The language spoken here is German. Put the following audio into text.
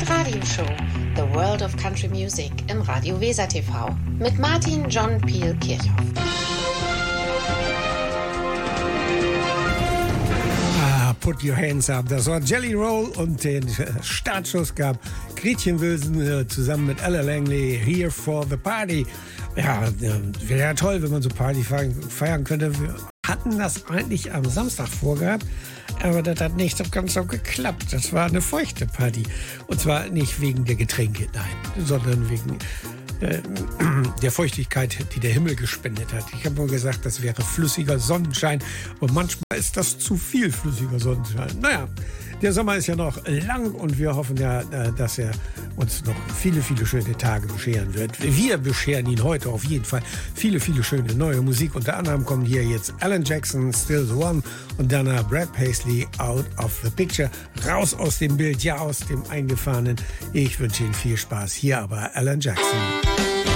Radioshow The World of Country Music im Radio Weser TV mit Martin John Peel Kirchhoff. Put Your Hands Up. Das war Jelly Roll und den Startschuss gab Gretchen Wilson zusammen mit Ella Langley, Here for the Party. Ja, wäre ja toll, wenn man so Party feiern könnte. Wir hatten das eigentlich am Samstag vorgehabt, aber das hat nicht so ganz so geklappt. Das war eine feuchte Party. Und zwar nicht wegen der Getränke, nein, sondern wegen der Feuchtigkeit, die der Himmel gespendet hat. Ich habe nur gesagt, das wäre flüssiger Sonnenschein und manchmal ist das zu viel flüssiger Sonnenschein. Naja, der Sommer ist ja noch lang und wir hoffen ja, dass er uns noch viele, viele schöne Tage bescheren wird. Wir bescheren ihn heute auf jeden Fall. Viele, viele schöne neue Musik. Unter anderem kommen hier jetzt Alan Jackson, Still the One und danach Brad Paisley, Out of the Picture. Raus aus dem Bild, ja aus dem Eingefahrenen. Ich wünsche Ihnen viel Spaß. Hier aber Alan Jackson.